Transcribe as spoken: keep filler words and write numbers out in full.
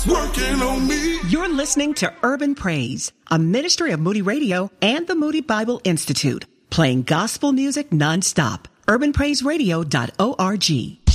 working on me. You're listening to Urban Praise, a ministry of Moody Radio and the Moody Bible Institute, playing gospel music nonstop. urban praise radio dot org.